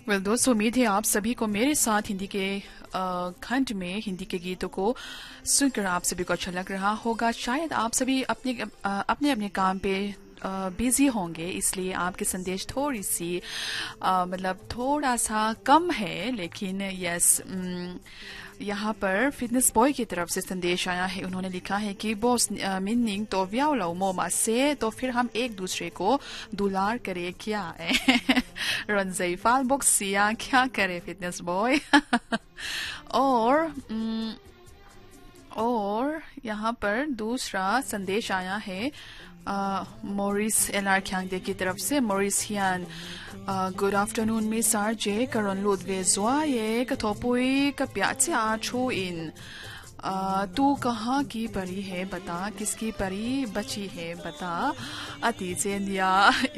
Well दोस्तों, उम्मीद है आप सभी को मेरे साथ हिंदी के खंड में हिंदी के गीतों को सुनकर आप सभी को अच्छा लग रहा होगा। शायद आप सभी अपने अपने अपने काम पे बिजी होंगे, इसलिए आपके संदेश थोड़ी सी मतलब थोड़ा सा कम है। लेकिन यस, यहाँ पर फिटनेस बॉय की तरफ से संदेश आया है। उन्होंने लिखा है कि बॉस मीनिंग तो व्याव लो मोमा से, तो फिर हम एक दूसरे को दुलार करे क्या है। रंजई फाल बॉक्सिया क्या करे फिटनेस बॉय। और यहाँ पर दूसरा संदेश आया है मोरिस एलआर ख्यांगदे की तरफ से। मोरिस हियान, गुड आफ्टरनून में सार्जे करन लुदवे ज़्वाये कथोपुई कप्याचे आछो इन। तू कहाँ की परी है बता, किसकी परी बची है बता। अतीजेंदिया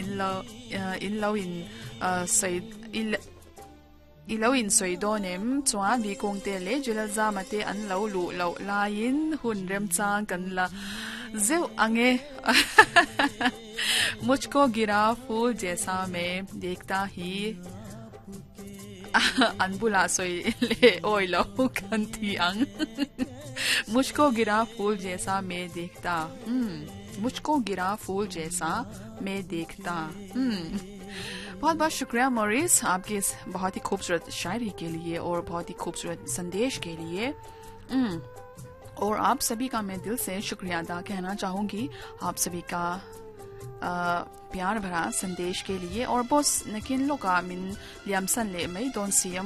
Ilaw in soidonem chuan vi kong te le julal zamate an lo lu lo lain hun rem chang kan la zeu ange। मुझको गिरा फूल जैसा मैं देखता ही अनबुला सोई ले ओय लो कंती अंग। मुझको गिरा फूल जैसा मैं देखता, मुझको गिरा फूल जैसा मैं देखता। बहुत बहुत शुक्रिया मॉरिस, आपके इस बहुत ही खूबसूरत शायरी के लिए और बहुत ही खूबसूरत संदेश के लिए। और आप सभी का मैं दिल से शुक्रिया अदा कहना चाहूँगी, आप सभी का प्यार भरा संदेश के लिए। और बॉस नकिन लोका मिन लियामसन ले मई दोन सी